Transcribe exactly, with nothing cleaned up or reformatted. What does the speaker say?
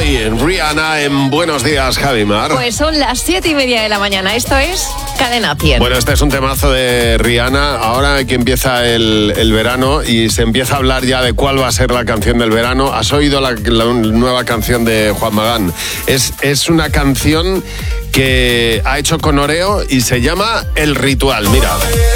Boy, Rihanna en Buenos Días, Javi Mar. Pues son las siete y media de la mañana. Esto es Cadena cien. Bueno, este es un temazo de Rihanna. Ahora que empieza el, el verano y se empieza a hablar ya de cuál va a ser la canción del verano. ¿Has oído la, la nueva canción de Juan Magán? Es, es una canción que ha hecho con Oreo y se llama El Ritual. Mira.